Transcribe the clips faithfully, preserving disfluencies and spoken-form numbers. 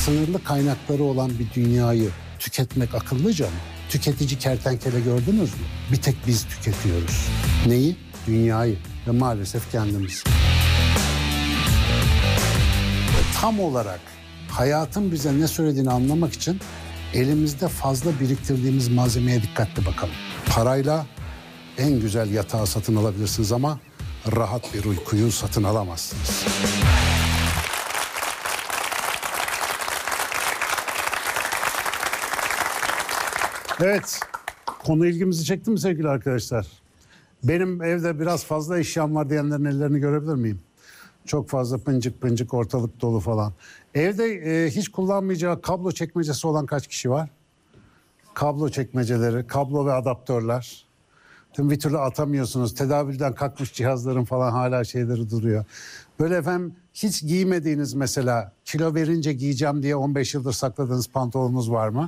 sınırlı kaynakları olan bir dünyayı tüketmek akıllıca mı? Tüketici kertenkele gördünüz mü? Bir tek biz tüketiyoruz. Neyi? Dünyayı ve maalesef kendimizi. Tam olarak hayatın bize ne söylediğini anlamak için elimizde fazla biriktirdiğimiz malzemeye dikkatli bakalım. Parayla en güzel yatağı satın alabilirsiniz ama rahat bir uykuyu satın alamazsınız. Evet, konu ilgimizi çekti mi sevgili arkadaşlar? Benim evde biraz fazla eşyam var diyenlerin ellerini görebilir miyim? Çok fazla pıncık pıncık, ortalık dolu falan. Evde e, hiç kullanmayacağı kablo çekmecesi olan kaç kişi var? Kablo çekmeceleri, kablo ve adaptörler. Tüm bir türlü atamıyorsunuz. Tedavülden kalkmış cihazların falan hala şeyleri duruyor. Böyle efendim hiç giymediğiniz mesela kilo verince giyeceğim diye on beş yıldır sakladığınız pantolonunuz var mı?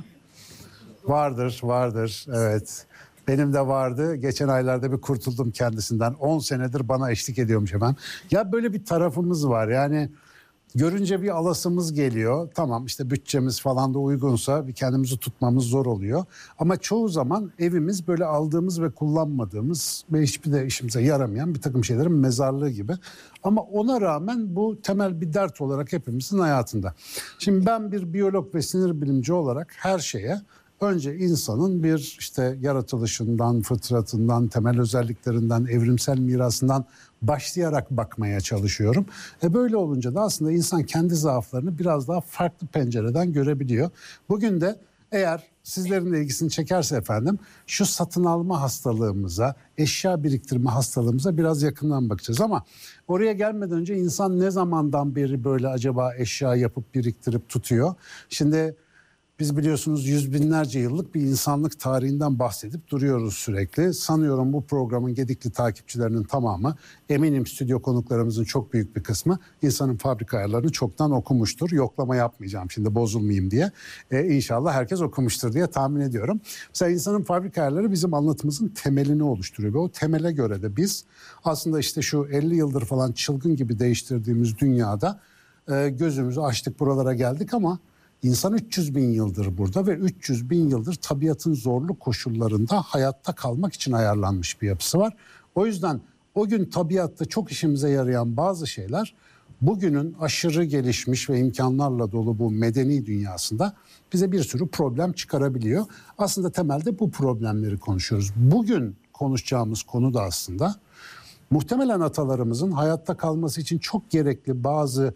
Vardır, vardır. Evet. Benim de vardı. Geçen aylarda bir kurtuldum kendisinden. on senedir bana eşlik ediyormuş hemen. Ya böyle bir tarafımız var. Yani görünce bir alasımız geliyor. Tamam işte bütçemiz falan da uygunsa bir kendimizi tutmamız zor oluyor. Ama çoğu zaman evimiz böyle aldığımız ve kullanmadığımız ve hiçbir de işimize yaramayan bir takım şeylerin mezarlığı gibi. Ama ona rağmen bu temel bir dert olarak hepimizin hayatında. Şimdi ben bir biyolog ve sinir bilimci olarak her şeye önce insanın bir işte yaratılışından, fıtratından, temel özelliklerinden, evrimsel mirasından başlayarak bakmaya çalışıyorum. E böyle olunca da aslında insan kendi zaaflarını biraz daha farklı pencereden görebiliyor. Bugün de eğer sizlerin de ilgisini çekerse efendim şu satın alma hastalığımıza, eşya biriktirme hastalığımıza biraz yakından bakacağız. Ama oraya gelmeden önce insan ne zamandan beri böyle acaba eşya yapıp biriktirip tutuyor? Şimdi biz biliyorsunuz yüz binlerce yıllık bir insanlık tarihinden bahsedip duruyoruz sürekli. Sanıyorum bu programın gedikli takipçilerinin tamamı, eminim stüdyo konuklarımızın çok büyük bir kısmı insanın fabrika ayarlarını çoktan okumuştur. Yoklama yapmayacağım şimdi bozulmayayım diye. Ee, İnşallah herkes okumuştur diye tahmin ediyorum. Mesela insanın fabrika ayarları bizim anlatımızın temelini oluşturuyor. Ve o temele göre de biz aslında işte şu elli yıldır falan çılgın gibi değiştirdiğimiz dünyada e, gözümüzü açtık, buralara geldik ama İnsan üç yüz bin yıldır burada ve üç yüz bin yıldır tabiatın zorlu koşullarında hayatta kalmak için ayarlanmış bir yapısı var. O yüzden o gün tabiatta çok işimize yarayan bazı şeyler bugünün aşırı gelişmiş ve imkanlarla dolu bu medeni dünyasında bize bir sürü problem çıkarabiliyor. Aslında temelde bu problemleri konuşuyoruz. Bugün konuşacağımız konu da aslında muhtemelen atalarımızın hayatta kalması için çok gerekli bazı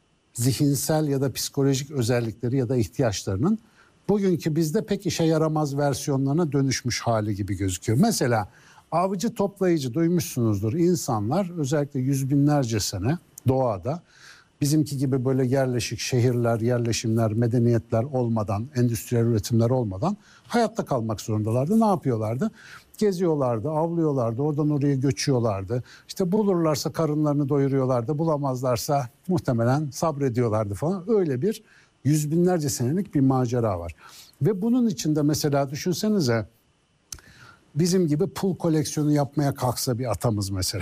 zihinsel ya da psikolojik özellikleri ya da ihtiyaçlarının bugünkü bizde pek işe yaramaz versiyonlarına dönüşmüş hali gibi gözüküyor. Mesela avcı toplayıcı duymuşsunuzdur. İnsanlar özellikle yüz binlerce sene doğada bizimki gibi böyle yerleşik şehirler, yerleşimler, medeniyetler olmadan, endüstriyel üretimler olmadan hayatta kalmak zorundalardı. Ne yapıyorlardı? Geziyorlardı, avlıyorlardı, oradan oraya göçüyorlardı. İşte bulurlarsa karınlarını doyuruyorlardı, bulamazlarsa muhtemelen sabrediyorlardı falan. Öyle bir yüz binlerce senelik bir macera var. Ve bunun içinde mesela düşünsenize bizim gibi pul koleksiyonu yapmaya kalksa bir atamız mesela.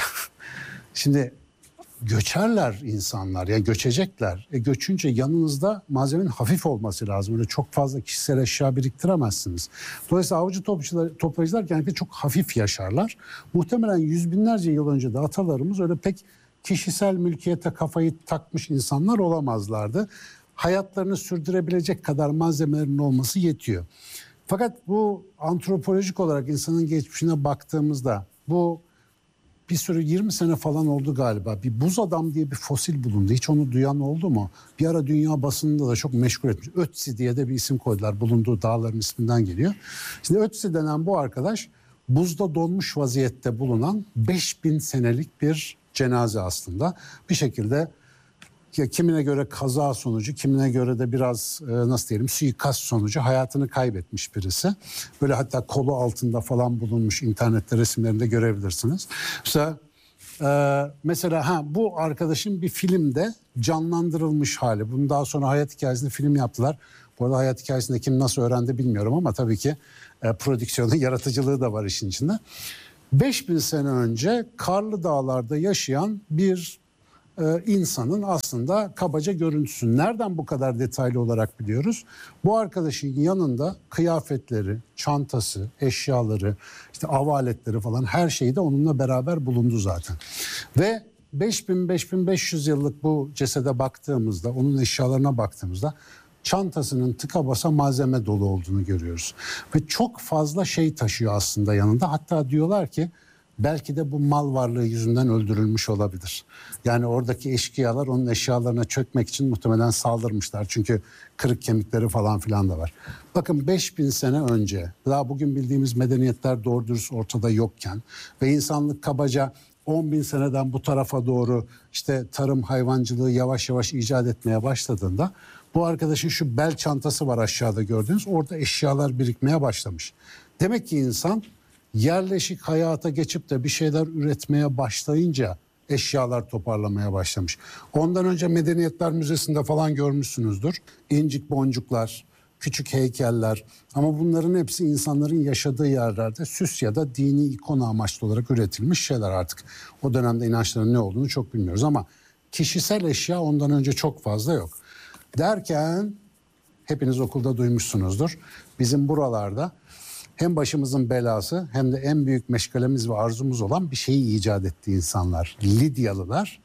Şimdi göçerler insanlar, yani göçecekler. E göçünce yanınızda malzemenin hafif olması lazım. Öyle çok fazla kişisel eşya biriktiremezsiniz. Dolayısıyla avcı toplayıcılar genellikle çok hafif yaşarlar. Muhtemelen yüz binlerce yıl önce de atalarımız öyle pek kişisel mülkiyete kafayı takmış insanlar olamazlardı. Hayatlarını sürdürebilecek kadar malzemelerin olması yetiyor. Fakat bu antropolojik olarak insanın geçmişine baktığımızda bu bir sürü yirmi sene falan oldu galiba. Bir buz adam diye bir fosil bulundu. Hiç onu duyan oldu mu? Bir ara dünya basınında da çok meşgul etmiş. Ötzi diye de bir isim koydular. Bulunduğu dağların isminden geliyor. Şimdi Ötzi denen bu arkadaş buzda donmuş vaziyette bulunan beş bin senelik bir cenaze aslında. Bir şekilde ya kimine göre kaza sonucu, kimine göre de biraz e, nasıl diyelim suikast sonucu hayatını kaybetmiş birisi. Böyle hatta kolu altında falan bulunmuş, internette resimlerinde görebilirsiniz. Mesela, e, mesela ha bu arkadaşın bir filmde canlandırılmış hali. Bunun daha sonra hayat hikayesini film yaptılar. Bu arada hayat hikayesinde kim nasıl öğrendi bilmiyorum ama tabii ki e, prodüksiyonun yaratıcılığı da var işin içinde. beş bin sene önce karlı dağlarda yaşayan bir e, insanın aslında kabaca görüntüsü. Nereden bu kadar detaylı olarak biliyoruz? Bu arkadaşın yanında kıyafetleri, çantası, eşyaları, işte av aletleri falan her şeyi de onunla beraber bulundu zaten. Ve beş bin beş bin beş yüz yıllık bu cesede baktığımızda, onun eşyalarına baktığımızda çantasının tıka basa malzeme dolu olduğunu görüyoruz. Ve çok fazla şey taşıyor aslında yanında. Hatta diyorlar ki belki de bu mal varlığı yüzünden öldürülmüş olabilir. Yani oradaki eşkıyalar onun eşyalarına çökmek için muhtemelen saldırmışlar. Çünkü kırık kemikleri falan filan da var. Bakın beş bin sene önce, daha bugün bildiğimiz medeniyetler doğru dürüst ortada yokken ve insanlık kabaca on bin seneden bu tarafa doğru işte tarım hayvancılığı yavaş yavaş icat etmeye başladığında bu arkadaşın şu bel çantası var aşağıda gördüğünüz, orada eşyalar birikmeye başlamış. Demek ki insan yerleşik hayata geçip de bir şeyler üretmeye başlayınca eşyalar toparlamaya başlamış. Ondan önce Medeniyetler Müzesi'nde falan görmüşsünüzdür. İncik boncuklar, küçük heykeller, ama bunların hepsi insanların yaşadığı yerlerde süs ya da dini ikona amaçlı olarak üretilmiş şeyler artık. O dönemde inançların ne olduğunu çok bilmiyoruz ama kişisel eşya ondan önce çok fazla yok. Derken hepiniz okulda duymuşsunuzdur. Bizim buralarda hem başımızın belası hem de en büyük meşgalemiz ve arzumuz olan bir şeyi icat etti insanlar. Lidyalılar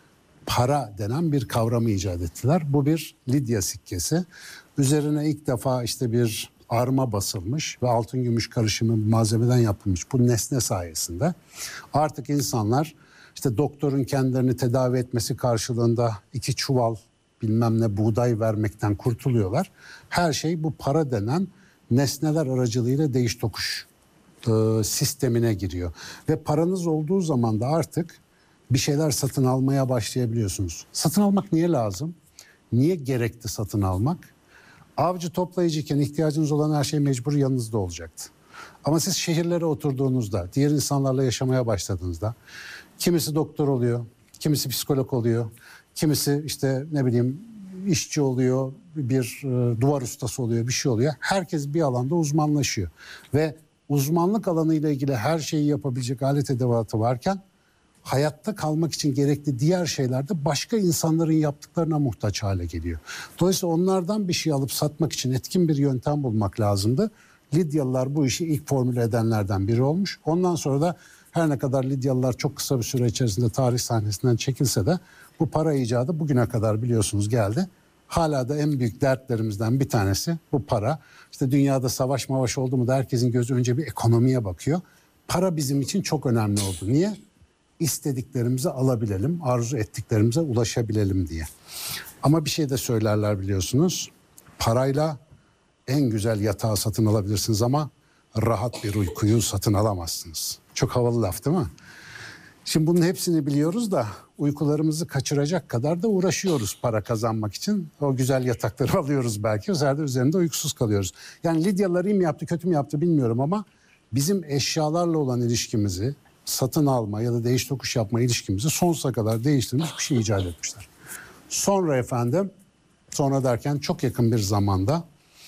para denen bir kavramı icat ettiler. Bu bir Lidya sikkesi. Üzerine ilk defa işte bir arma basılmış ve altın gümüş karışımı bir malzemeden yapılmış. Bu nesne sayesinde artık insanlar işte doktorun kendilerini tedavi etmesi karşılığında iki çuval bilmem ne buğday vermekten kurtuluyorlar. Her şey bu para denen nesneler aracılığıyla değiş tokuş e, sistemine giriyor. Ve paranız olduğu zaman da artık bir şeyler satın almaya başlayabiliyorsunuz. Satın almak niye lazım? Niye gerekti satın almak? Avcı toplayıcıyken ihtiyacınız olan her şey mecbur yanınızda olacaktı. Ama siz şehirlere oturduğunuzda, diğer insanlarla yaşamaya başladığınızda kimisi doktor oluyor, kimisi psikolog oluyor, kimisi işte ne bileyim işçi oluyor, bir e, duvar ustası oluyor, bir şey oluyor. Herkes bir alanda uzmanlaşıyor. Ve uzmanlık alanıyla ilgili her şeyi yapabilecek alet edevatı varken hayatta kalmak için gerekli diğer şeyler de başka insanların yaptıklarına muhtaç hale geliyor. Dolayısıyla onlardan bir şey alıp satmak için etkin bir yöntem bulmak lazımdı. Lidyalılar bu işi ilk formüle edenlerden biri olmuş. Ondan sonra da her ne kadar Lidyalılar çok kısa bir süre içerisinde tarih sahnesinden çekilse de bu para icadı bugüne kadar biliyorsunuz geldi. Hala da en büyük dertlerimizden bir tanesi bu para. İşte dünyada savaş mavaş oldu mu da herkesin gözü önce bir ekonomiye bakıyor. Para bizim için çok önemli oldu. Niye? İstediklerimizi alabilelim, arzu ettiklerimize ulaşabilelim diye. Ama bir şey de söylerler biliyorsunuz. Parayla en güzel yatağı satın alabilirsiniz ama rahat bir uykuyu satın alamazsınız. Çok havalı laf değil mi? Şimdi bunun hepsini biliyoruz da uykularımızı kaçıracak kadar da uğraşıyoruz para kazanmak için. O güzel yatakları alıyoruz belki. O sefer de üzerinde uykusuz kalıyoruz. Yani Lidyalılar iyi mi yaptı kötü mü yaptı bilmiyorum ama bizim eşyalarla olan ilişkimizi, satın alma ya da değiş tokuş yapma ilişkimizi sonsuza kadar değiştirmiş bir şey icat etmişler. Sonra efendim, sonra derken çok yakın bir zamanda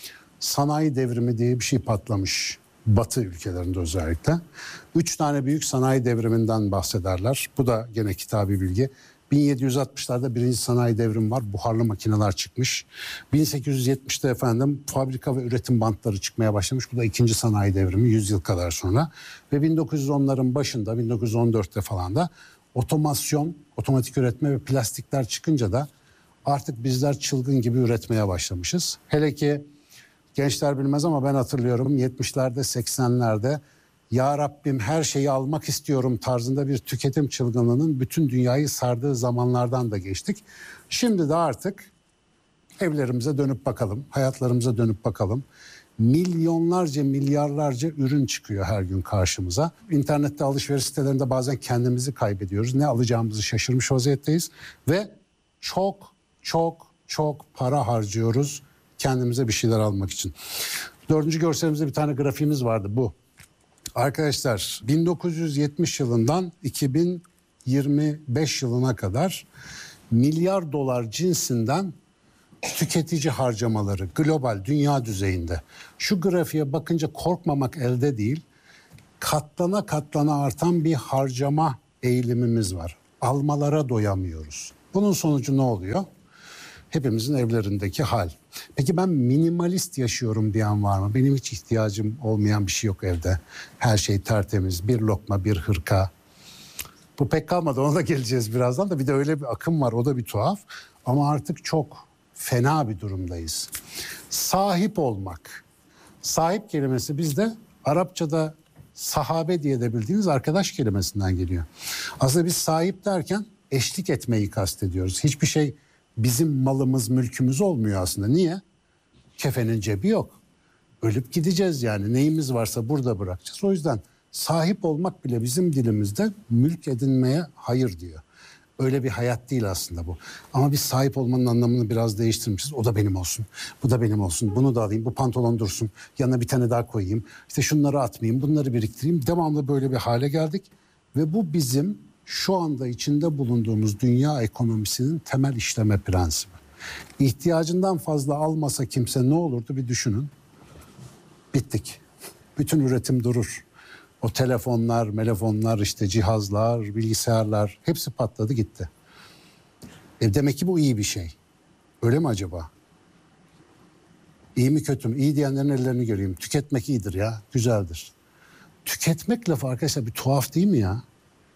sanayi devrimi diye bir şey patlamış. Batı ülkelerinde özellikle. Üç tane büyük sanayi devriminden bahsederler. Bu da gene kitabi bilgi. bin yedi yüz altmışlarda birinci sanayi devrimi var. Buharlı makineler çıkmış. bin sekiz yüz yetmişte efendim fabrika ve üretim bantları çıkmaya başlamış. Bu da ikinci sanayi devrimi yüz yıl kadar sonra. Ve bin dokuz yüz onların başında bin dokuz yüz on dörtte falan da otomasyon, otomatik üretme ve plastikler çıkınca da artık bizler çılgın gibi üretmeye başlamışız. Hele ki gençler bilmez ama ben hatırlıyorum yetmişlerde seksenlerde ya Rabbim her şeyi almak istiyorum tarzında bir tüketim çılgınlığının bütün dünyayı sardığı zamanlardan da geçtik. Şimdi de artık evlerimize dönüp bakalım, hayatlarımıza dönüp bakalım. Milyonlarca, milyarlarca ürün çıkıyor her gün karşımıza. İnternette alışveriş sitelerinde bazen kendimizi kaybediyoruz. Ne alacağımızı şaşırmış vaziyetteyiz ve çok çok çok para harcıyoruz kendimize bir şeyler almak için. Dördüncü görselimizde bir tane grafiğimiz vardı bu. Arkadaşlar bin dokuz yüz yetmiş yılından iki bin yirmi beş yılına kadar milyar dolar cinsinden tüketici harcamaları global dünya düzeyinde. Şu grafiğe bakınca korkmamak elde değil, katlana katlana artan bir harcama eğilimimiz var. Almalara doyamıyoruz. Bunun sonucu ne oluyor? Hepimizin evlerindeki hal. Peki ben minimalist yaşıyorum diyen var mı? Benim hiç ihtiyacım olmayan bir şey yok evde. Her şey tertemiz. Bir lokma, bir hırka. Bu pek kalmadı. Ona da geleceğiz birazdan da. Bir de öyle bir akım var. O da bir tuhaf. Ama artık çok fena bir durumdayız. Sahip olmak. Sahip kelimesi bizde Arapçada sahabe diye de bildiğiniz arkadaş kelimesinden geliyor. Aslında biz sahip derken eşlik etmeyi kastediyoruz. Hiçbir şey bizim malımız, mülkümüz olmuyor aslında. Niye? Kefenin cebi yok. Ölüp gideceğiz yani. Neyimiz varsa burada bırakacağız. O yüzden sahip olmak bile bizim dilimizde mülk edinmeye hayır diyor. Öyle bir hayat değil aslında bu. Ama biz sahip olmanın anlamını biraz değiştirmişiz. O da benim olsun, bu da benim olsun, bunu da alayım, bu pantolon dursun, yanına bir tane daha koyayım. İşte şunları atmayayım, bunları biriktireyim. Devamlı böyle bir hale geldik. Ve bu bizim şu anda içinde bulunduğumuz dünya ekonomisinin temel işleme prensibi. İhtiyacından fazla almasa kimse ne olurdu bir düşünün. Bittik. Bütün üretim durur. O telefonlar, telefonlar, işte cihazlar, bilgisayarlar hepsi patladı gitti. E demek ki bu iyi bir şey. Öyle mi acaba? İyi mi kötü mü? İyi diyenlerin ellerini göreyim. Tüketmek iyidir ya, güzeldir. Tüketmek lafı arkadaşlar bir tuhaf değil mi ya?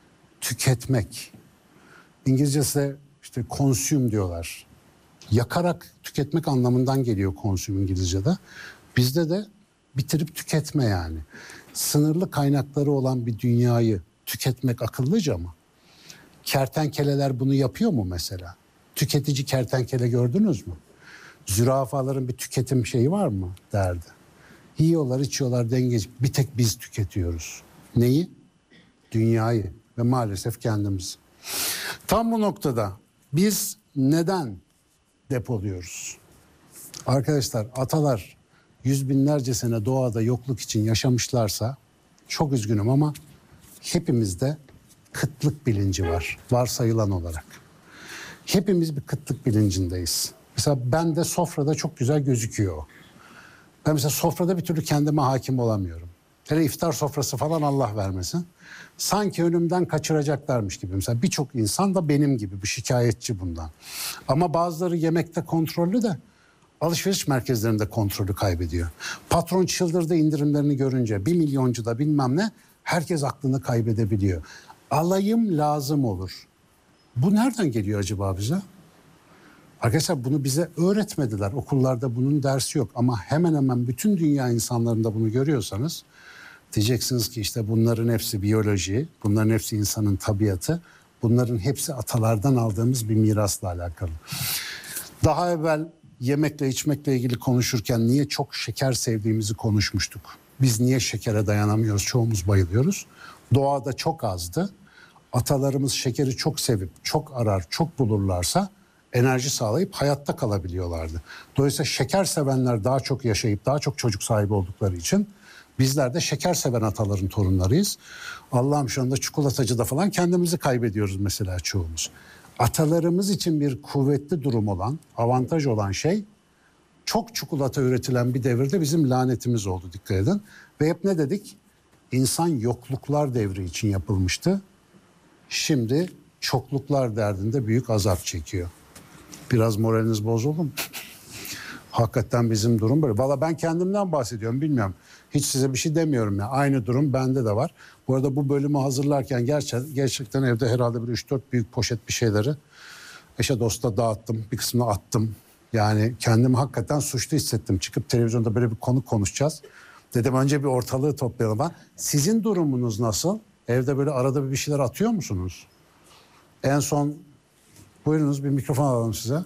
Tüketmek. İngilizcesi işte consume diyorlar. Yakarak tüketmek anlamından geliyor consume İngilizce'de. Bizde de bitirip tüketme yani. Sınırlı kaynakları olan bir dünyayı tüketmek akıllıca mı? Kertenkeleler bunu yapıyor mu mesela? Tüketici kertenkele gördünüz mü? Zürafaların bir tüketim şeyi var mı derdi. Yiyorlar, içiyorlar, dengeci. Bir tek biz tüketiyoruz. Neyi? Dünyayı ve maalesef kendimizi. Tam bu noktada biz neden depoluyoruz? Arkadaşlar atalar yüz binlerce sene doğada yokluk için yaşamışlarsa çok üzgünüm ama hepimizde kıtlık bilinci var varsayılan olarak. Hepimiz bir kıtlık bilincindeyiz. Mesela bende sofrada çok güzel gözüküyor o. Ben mesela sofrada bir türlü kendime hakim olamıyorum. Hele iftar sofrası falan Allah vermesin. Sanki önümden kaçıracaklarmış gibi. Mesela birçok insan da benim gibi bir şikayetçi bundan. Ama bazıları yemekte kontrollü de alışveriş merkezlerinde kontrolü kaybediyor. Patron çıldırdı indirimlerini görünce bir milyoncu da bilmem ne herkes aklını kaybedebiliyor. Alayım lazım olur. Bu nereden geliyor acaba bize? Arkadaşlar bunu bize öğretmediler. Okullarda bunun dersi yok. Ama hemen hemen bütün dünya insanlarında bunu görüyorsanız diyeceksiniz ki işte bunların hepsi biyoloji, bunların hepsi insanın tabiatı, bunların hepsi atalardan aldığımız bir mirasla alakalı. Daha evvel yemekle içmekle ilgili konuşurken niye çok şeker sevdiğimizi konuşmuştuk. Biz niye şekere dayanamıyoruz? Çoğumuz bayılıyoruz. Doğada çok azdı. Atalarımız şekeri çok sevip, çok arar, çok bulurlarsa enerji sağlayıp hayatta kalabiliyorlardı. Dolayısıyla şeker sevenler daha çok yaşayıp daha çok çocuk sahibi oldukları için bizler de şeker seven ataların torunlarıyız. Allah'ım şu anda çikolatacıda falan kendimizi kaybediyoruz mesela çoğumuz. Atalarımız için bir kuvvetli durum olan, avantaj olan şey çok çikolata üretilen bir devirde bizim lanetimiz oldu dikkat edin. Ve hep ne dedik? İnsan yokluklar devri için yapılmıştı. Şimdi çokluklar derdinde büyük azap çekiyor. Biraz moraliniz bozuldu mu? Hakikaten bizim durum böyle. Valla ben kendimden bahsediyorum bilmiyorum. Hiç size bir şey demiyorum ya. Aynı durum bende de var. Bu arada bu bölümü hazırlarken gerçekten, gerçekten evde herhalde bir üç dört büyük poşet bir şeyleri eşe dosta dağıttım. Bir kısmını attım. Yani kendimi hakikaten suçlu hissettim. Çıkıp televizyonda böyle bir konu konuşacağız. Dedim önce bir ortalığı toplayalım. Ha. Sizin durumunuz nasıl? Evde böyle arada bir şeyler atıyor musunuz? En son buyurunuz bir mikrofon alalım size.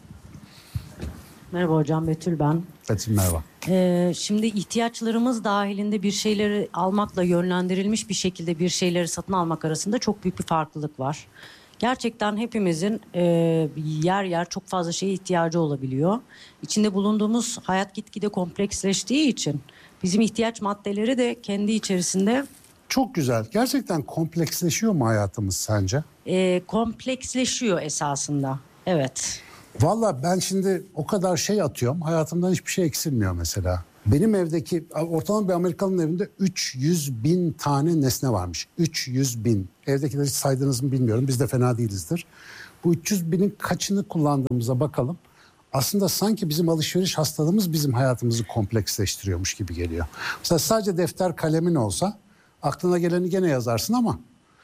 Merhaba hocam, Betül ben. Betül merhaba. Ee, şimdi ihtiyaçlarımız dahilinde bir şeyleri almakla yönlendirilmiş bir şekilde bir şeyleri satın almak arasında çok büyük bir farklılık var. Gerçekten hepimizin e, yer yer çok fazla şeye ihtiyacı olabiliyor. İçinde bulunduğumuz hayat gitgide kompleksleştiği için bizim ihtiyaç maddeleri de kendi içerisinde... Çok güzel. Gerçekten kompleksleşiyor mu hayatımız sence? E, kompleksleşiyor esasında, evet. Valla ben şimdi o kadar şey atıyorum. Hayatımdan hiçbir şey eksilmiyor mesela. Benim evdeki ortalama bir Amerikalı'nın evinde üç yüz bin tane nesne varmış. üç yüz bin. Evdekileri hiç saydınız mı bilmiyorum. Biz de fena değilizdir. Bu üç yüz binin kaçını kullandığımıza bakalım. Aslında sanki bizim alışveriş hastalığımız bizim hayatımızı kompleksleştiriyormuş gibi geliyor. Mesela sadece defter kalemin olsa aklına geleni gene yazarsın ama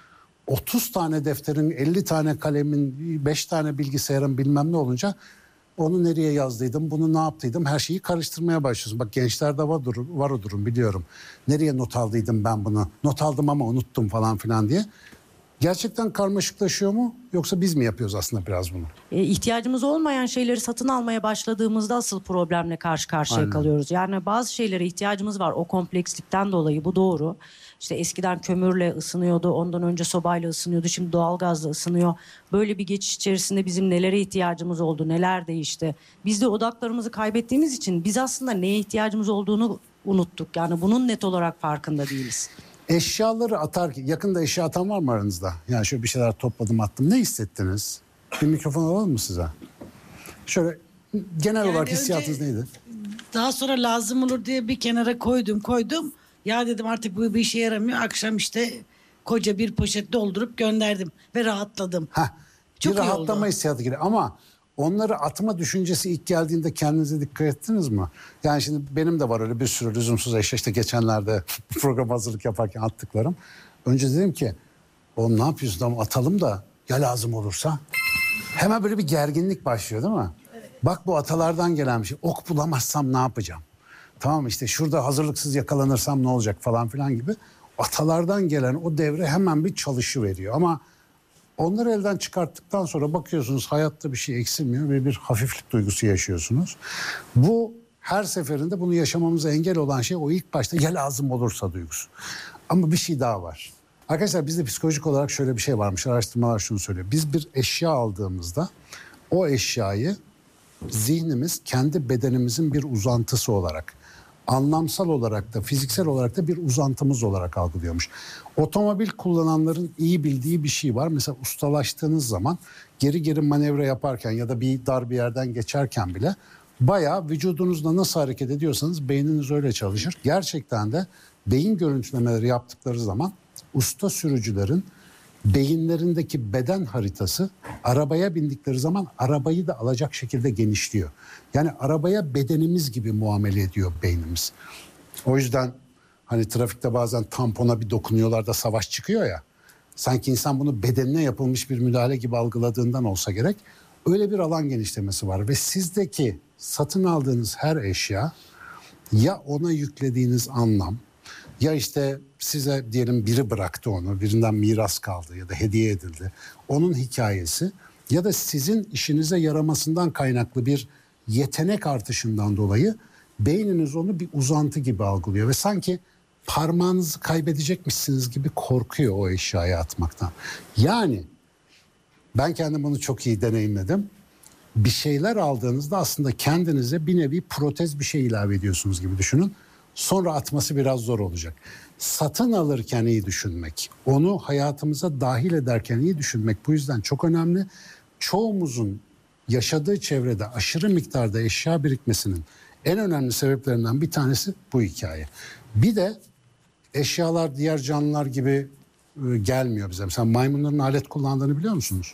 otuz tane defterin, elli tane kalemin, beş tane bilgisayarın bilmem ne olunca onu nereye yazdıydım, bunu ne yaptıydım, her şeyi karıştırmaya başlıyorsun. Bak gençlerde var, var o durum biliyorum. Nereye not aldıydım ben bunu, not aldım ama unuttum falan filan diye. Gerçekten karmaşıklaşıyor mu yoksa biz mi yapıyoruz aslında biraz bunu? E, ihtiyacımız olmayan şeyleri satın almaya başladığımızda asıl problemle karşı karşıya Aynen. kalıyoruz. Yani bazı şeylere ihtiyacımız var o komplekslikten dolayı, bu doğru. İşte eskiden kömürle ısınıyordu, ondan önce sobayla ısınıyordu, şimdi doğalgazla ısınıyor. Böyle bir geçiş içerisinde bizim nelere ihtiyacımız oldu, neler değişti. Biz de odaklarımızı kaybettiğimiz için biz aslında neye ihtiyacımız olduğunu unuttuk. Yani bunun net olarak farkında değiliz. Eşyaları atarken, yakında eşya atan var mı aranızda? Yani şöyle bir şeyler topladım attım. Ne hissettiniz? Bir mikrofon alalım mı size? Şöyle genel Yani olarak önce- hissiyatınız neydi? Daha sonra lazım olur diye bir kenara koydum koydum. Ya dedim artık bu bir işe yaramıyor. Akşam işte koca bir poşet doldurup gönderdim ve rahatladım. Heh, Çok bir iyi rahatlama oldu. hissiyatı geliyor. Ama onları atma düşüncesi ilk geldiğinde kendinize dikkat ettiniz mi? Yani şimdi benim de var öyle bir sürü lüzumsuz eşya. İşte geçenlerde program hazırlık yaparken attıklarım. Önce dedim ki oğlum ne yapıyorsun, tamam atalım da ya lazım olursa. Hemen böyle bir gerginlik başlıyor değil mi? Evet. Bak bu atalardan gelen bir şey. Ok bulamazsam ne yapacağım? Tamam işte şurada hazırlıksız yakalanırsam ne olacak falan filan gibi. Atalardan gelen o devre hemen bir çalışıveriyor. Ama onları elden çıkarttıktan sonra bakıyorsunuz hayatta bir şey eksilmiyor ve bir hafiflik duygusu yaşıyorsunuz. Bu her seferinde bunu yaşamamıza engel olan şey o ilk başta ya lazım olursa duygusu. Ama bir şey daha var. Arkadaşlar bizde psikolojik olarak şöyle bir şey varmış. Araştırmalar şunu söylüyor. Biz bir eşya aldığımızda o eşyayı zihnimiz kendi bedenimizin bir uzantısı olarak, anlamsal olarak da fiziksel olarak da bir uzantımız olarak algılıyormuş. Otomobil kullananların iyi bildiği bir şey var. Mesela ustalaştığınız zaman geri geri manevra yaparken ya da bir dar bir yerden geçerken bile bayağı vücudunuzla nasıl hareket ediyorsanız beyniniz öyle çalışır. Gerçekten de beyin görüntülemeleri yaptıkları zaman usta sürücülerin beyinlerindeki beden haritası arabaya bindikleri zaman arabayı da alacak şekilde genişliyor. Yani arabaya bedenimiz gibi muamele ediyor beynimiz. O yüzden hani trafikte bazen tampona bir dokunuyorlar da savaş çıkıyor ya. Sanki insan bunu bedenine yapılmış bir müdahale gibi algıladığından olsa gerek. Öyle bir alan genişlemesi var ve sizdeki satın aldığınız her eşya ya ona yüklediğiniz anlam, ya işte size diyelim biri bıraktı onu, birinden miras kaldı ya da hediye edildi. Onun hikayesi ya da sizin işinize yaramasından kaynaklı bir yetenek artışından dolayı beyniniz onu bir uzantı gibi algılıyor. Ve sanki parmağınızı kaybedecekmişsiniz gibi korkuyor o eşyayı atmaktan. Yani ben kendim bunu çok iyi deneyimledim. Bir şeyler aldığınızda aslında kendinize bir nevi protez bir şey ilave ediyorsunuz gibi düşünün. Sonra atması biraz zor olacak. Satın alırken iyi düşünmek, onu hayatımıza dahil ederken iyi düşünmek bu yüzden çok önemli. Çoğumuzun yaşadığı çevrede aşırı miktarda eşya birikmesinin en önemli sebeplerinden bir tanesi bu hikaye. Bir de eşyalar diğer canlılar gibi e, gelmiyor bize. Mesela maymunların alet kullandığını biliyor musunuz?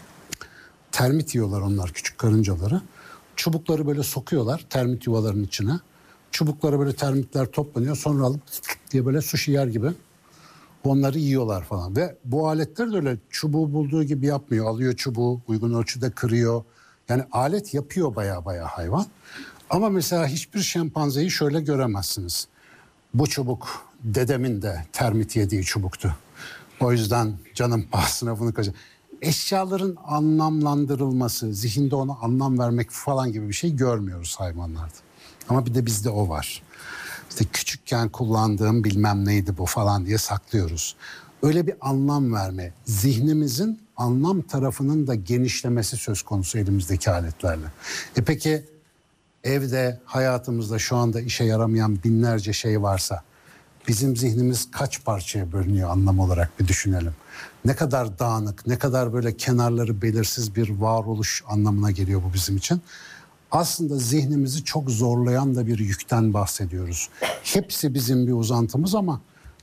Termit yiyorlar onlar, küçük karıncaları. Çubukları böyle sokuyorlar termit yuvalarının içine. Çubuklara böyle termitler toplanıyor. Sonra alıp diye böyle sushi yer gibi onları yiyorlar falan. Ve bu aletler de öyle çubuğu bulduğu gibi yapmıyor. Alıyor çubuğu, uygun ölçüde kırıyor. Yani alet yapıyor baya baya hayvan. Ama mesela hiçbir şempanzeyi şöyle göremezsiniz. Bu çubuk dedemin de termit yediği çubuktu. O yüzden canım pahasına bunu kaçır. Eşyaların anlamlandırılması, zihinde ona anlam vermek falan gibi bir şey görmüyoruz hayvanlarda. Ama bir de bizde o var. İşte küçükken kullandığım bilmem neydi bu falan diye saklıyoruz. Öyle bir anlam verme, zihnimizin anlam tarafının da genişlemesi söz konusu elimizdeki aletlerle. E peki evde, hayatımızda şu anda işe yaramayan binlerce şey varsa bizim zihnimiz kaç parçaya bölünüyor anlam olarak bir düşünelim. Ne kadar dağınık, ne kadar böyle kenarları belirsiz bir varoluş anlamına geliyor bu bizim için. Aslında zihnimizi çok zorlayan da bir yükten bahsediyoruz. Hepsi bizim bir uzantımız ama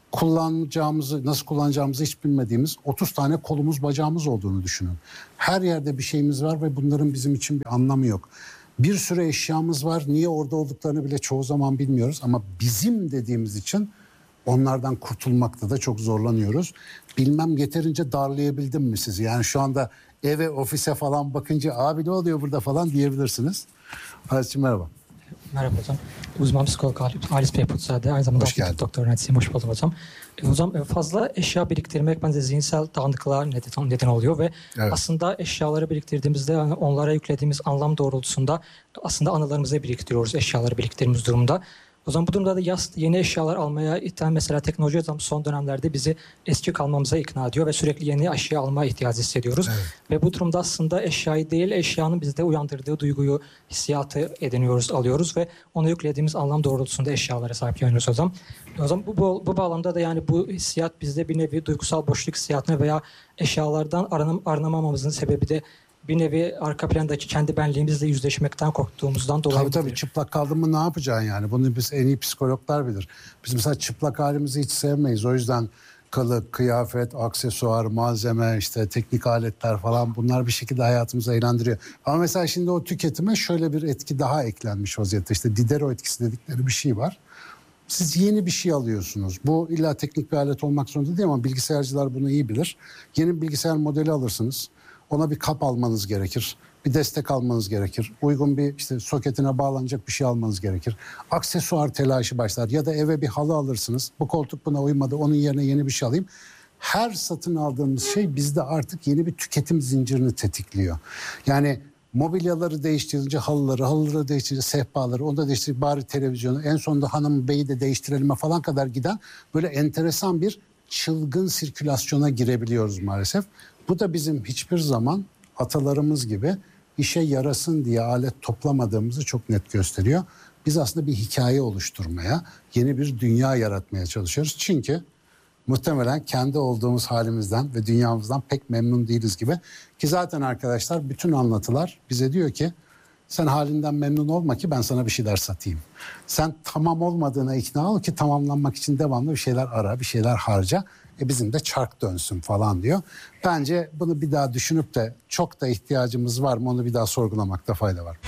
kullanacağımızı, nasıl kullanacağımızı hiç bilmediğimiz otuz tane kolumuz bacağımız olduğunu düşünün. Her yerde bir şeyimiz var ve bunların bizim için bir anlamı yok. Bir sürü eşyamız var. Niye orada olduklarını bile çoğu zaman bilmiyoruz. Ama bizim dediğimiz için onlardan kurtulmakta da çok zorlanıyoruz. Bilmem yeterince darlayabildim mi sizi? Yani şu anda eve, ofise falan bakınca abi ne oluyor burada falan diyebilirsiniz. Halis'ciğim merhaba. Merhaba hocam. Uzman psikolog Halis Beyputzade. Aynı zamanda Hoş geldin. doktor öğrencisiyim. Hoş buldum hocam. E, hocam e, fazla eşya biriktirmek bence zihinsel dağınıklığa neden, neden oluyor ve Evet. aslında eşyaları biriktirdiğimizde yani onlara yüklediğimiz anlam doğrultusunda aslında anılarımızı biriktiriyoruz eşyaları biriktirdiğimiz durumda. O zaman bu durumda da yas, yeni eşyalar almaya iten mesela teknoloji hocam son dönemlerde bizi eski kalmamıza ikna ediyor ve sürekli yeni eşya almaya ihtiyacı hissediyoruz. Evet. Ve bu durumda aslında eşyayı değil eşyanın bizde uyandırdığı duyguyu, hissiyatı ediniyoruz, alıyoruz ve ona yüklediğimiz anlam doğrultusunda eşyalara sahiplanıyoruz hocam. O zaman bu, bu, bu bağlamda da yani bu hissiyat bizde bir nevi duygusal boşluk hissiyatını veya eşyalardan aranam, aranamamamızın sebebi de bir nevi arka plandaki kendi benliğimizle yüzleşmekten korktuğumuzdan dolayı. Tabii tabii çıplak kaldın mı ne yapacaksın yani? Bunu biz en iyi psikologlar bilir. Biz mesela çıplak halimizi hiç sevmeyiz. O yüzden kılık, kıyafet, aksesuar, malzeme, işte teknik aletler falan bunlar bir şekilde hayatımızı eğlendiriyor. Ama mesela şimdi o tüketime şöyle bir etki daha eklenmiş vaziyette. İşte Diderot etkisi dedikleri bir şey var. Siz yeni bir şey alıyorsunuz. Bu illa teknik bir alet olmak zorunda değil ama bilgisayarcılar bunu iyi bilir. Yeni bir bilgisayar modeli alırsınız. Ona bir kap almanız gerekir. Bir destek almanız gerekir. Uygun bir işte soketine bağlanacak bir şey almanız gerekir. Aksesuar telaşı başlar ya da eve bir halı alırsınız. Bu koltuk buna uymadı, onun yerine yeni bir şey alayım. Her satın aldığımız şey bizde artık yeni bir tüketim zincirini tetikliyor. Yani mobilyaları değiştirince halıları, halıları değiştirince sehpaları, onu da değiştirince bari televizyonu, en sonunda hanım beyi de değiştirelim falan kadar giden böyle enteresan bir çılgın sirkülasyona girebiliyoruz maalesef. Bu da bizim hiçbir zaman atalarımız gibi işe yarasın diye alet toplamadığımızı çok net gösteriyor. Biz aslında bir hikaye oluşturmaya, yeni bir dünya yaratmaya çalışıyoruz. Çünkü muhtemelen kendi olduğumuz halimizden ve dünyamızdan pek memnun değiliz gibi. Ki zaten arkadaşlar bütün anlatılar bize diyor ki sen halinden memnun olma ki ben sana bir şeyler satayım. Sen tamam olmadığına ikna ol ki tamamlanmak için devamlı bir şeyler ara, bir şeyler harca. E bizim de çark dönsün falan diyor. Bence bunu bir daha düşünüp de çok da ihtiyacımız var mı onu bir daha sorgulamakta fayda var.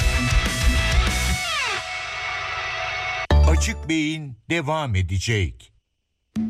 Açık Beyin devam edecek.